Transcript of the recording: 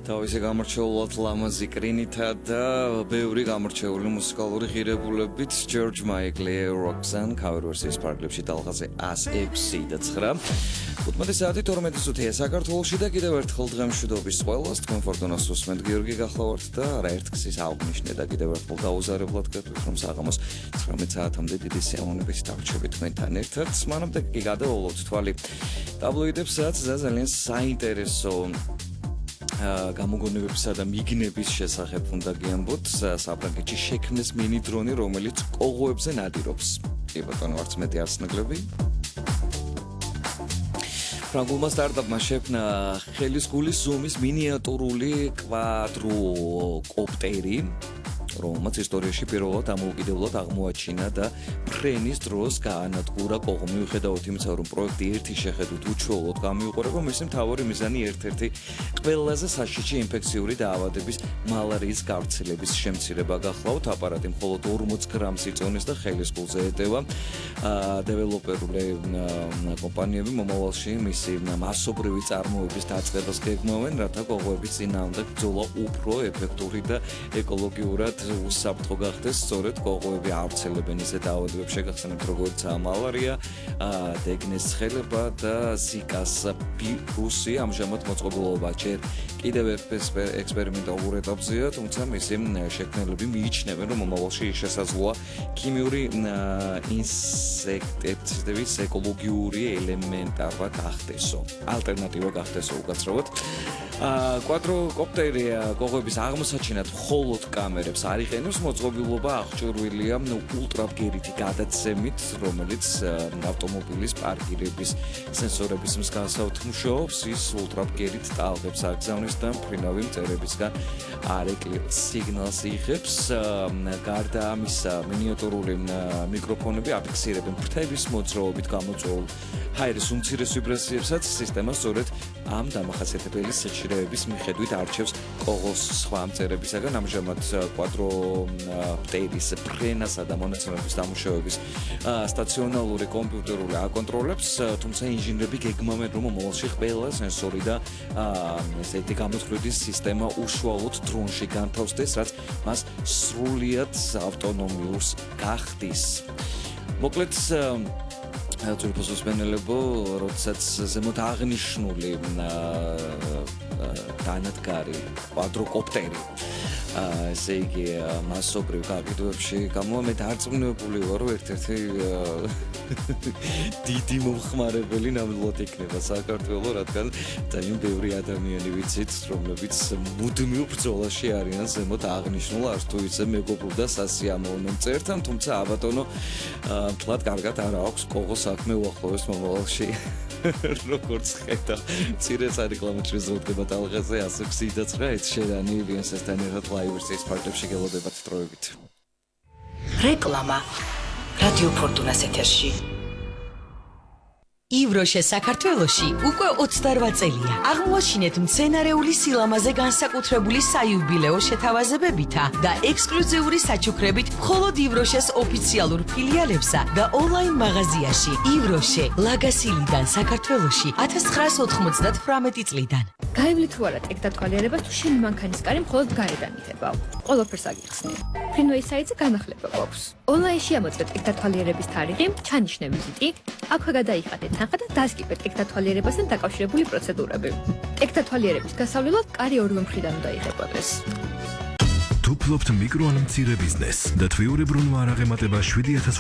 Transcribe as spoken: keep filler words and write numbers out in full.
თავისი გამორჩეულად ლამაზი კრინითა და ბევრი გამორჩეული მუსიკალური ღირებულებით ჯორჯ მაიკლი, როქსან ქავერ ვერსიის პარკლებში ტალღაზე ას ექვსი და ცხრა. ութმეტი საათი თორმეტი წუთია საქართველოში და კიდევ ერთხელ დღემშვიდობის ყველას თქვენ ფორტუნას უსმენთ გიორგი გახლავართ და არაერთგზის აღნიშნე და კიდევ ერთხელ დაუზარებლად გეტყვით რომ საღამოს ცხრამეტ საათამდე დიდი სიამოვნებით დავრჩებით თქვენთან ერთად. მანამდე კი გადავოლოთ თვალი ტაბლოიდებსაც და ძალიან საინტერესო გამოგონებებსა და მიგნების შესახებ უნდა გიამბოთ. საფრანგეთში შექმნეს მინი დრონი, რომელიც კოღოებზე ნადირობს. კი ბატონო, არც მეტი არც ნაკლები. ფრანგულმა სტარტაპმა შექმნა ხელისგულის ზომის მინიატურული კვადროკოპტერი, რომელმაც ისტორიაში პირველად ამოუკიდებლად აღმოაჩინა და ფრენის დროს გაანადგურა კოღო. მიუხედავად იმისა, რომ პროექტი ერთი შეხედვით უჩვეულოდ გამიუყურება, მისი მთავარი მიზანი ერთ-ერთი ყველაზე საშიში ინფექციური დაავადების მალარიის გავრცელების შემცირება გახლავთ. აპარატი მხოლოდ ორმოც გრამს იწონის და ხელისგულზე ეტევა. დეველოპერული კომპანიები მომავალში მისი მასობრივი წარმოების დაწყებას გეგმავენ, რათა კოღოების წინააღმდეგ ბრძოლა უფრო ეფექტური და ეკოლოგიურად უსაფრთხო გახდეს. სწორედ კოღოები ავრცელებენ ისეთ დაავადებებს შეგახსენებთ, როგორიცაა მალარია, დეგნეს ცხელება და ზიკას ვირუსი. ამჟამად მოწყობილობა ჯერ კიდევ ექსპერიმენტალურ ეტაპზეა, თუმცა მისი შექმნელები მიიჩნევენ, რომ მომავალში შესაძლოა ქიმიური ინსექტების ეკოლოგიური ელემენტარვა გახდესო, ალტერნატივა გახდესო უკაცრავად. კვადროკოპტერი კოღოების აღმოსაჩინად მხოლოდ კამერებს არ იყენებს, მოწყობილობა აღჭურვილია ულტრაბგერითი გადაცემით, რომელიც ავტომობილის პარკირების სენსორების მსგავსად მუშაობს. ის ულტრაბგერით ტალღებს აგზავნის და მფრინავი მწერებისგან არ ეკლირს სიგნალს იღებს. გარდა ამისა, მინიატურული მიკროფონები აფიქსირებენ ფრთების მოძრაობით გამოწვეულ ჰაერის უმცირეს ვიბრაციებსაც. სისტემა სწორედ ამ დამახასიათებელი სიხშირეების მიხედვით არჩევს კოღოს სხვა მწერებისაგან. ამჟამად კვადროკოპტერის ფრენასა და მონაცემების დამუშავების სტაციონალური კომპიუტერული აკონტროლებს, თუმცა ინჟინრები გეგმავენ, რომ მომავალში ყველა სენსორი და ესეთი გამოთვლითი სისტემა უშუალოდ დრონში განთავსდეს, რაც მას სრულიად ავტონომიურს გახდის. მოკლედ ძვირფას უსმენელებო, როდესაც ზემოთ აღნიშნული დანადგარი კვადროკოპტერი ესე იგი მასობრივ გაყიდვებში გამოვა, მე დარწმუნებული ვარ, რომ ერთ-ერთი დიდი მომხმარებელი ნამდვილად იქნება საქართველო, რადგან ძალიან ბევრი ადამიანი ვიცით, რომლებიც მუდმივ ბრძოლაში არიან ზემოთ აღნიშნულ არც თუ ისე მეგობრულ და სასიამოვნო მწერთან, თუმცა აბატონო მთლად კარგად არ აქვს კოღოს საქმე უახლოეს მომავალში. როგორც ხედავ, მცირე სარეკლამო ზრდება ტალღაზე ას ექვსი და ცხრა შედანი ვიენსესთან ერთად ლაივ ვერსიის პარკლებში გელოდებათ დროებით. რეკლამა რადიო ფორტუნას ეთერში. ივროშე საქართველოში უკვე ოცდარვა წელია. აღმოაჩინეთ მცენარეული სილამაზე განსაკუთრებული საიუბილეო შეთავაზებებითა და ექსკლუზიური საჩუქრებით მხოლოდ ივროშეს ოფიციალურ ფილიალებსა და ონლაინ მაღაზიაში. ივროშე ლაგასილიდან საქართველოში ათას ცხრაას ოთხმოცდათვრამეტი წლიდან. გაივლით თუ არა ტეკ დათვალიერებას თუ შენი მანქანის კარი მხოლოდ გარედან იღებავ. ყველაფერს აგიხსნე. ფრინვეის საიტზე განახლება გვაქვს. ონლაინში ამოწმეთ ტეკ დათვალიერების თარიღი, ჩანიშნე ვიზიტი, აქვე გადაიხადეთ ნახა და დასკიპეთ ტეკ დათვალიერებასთან დაკავშირებული პროცედურები. ტეკ დათვალიერების გასავლელად კარი ორივე მხრიდან უნდა იღებოდეს. თუ ფლობთ მიკრო ან მცირე ბიზნესს და თვიურებ რომ არ აღემატება შვიდი ათას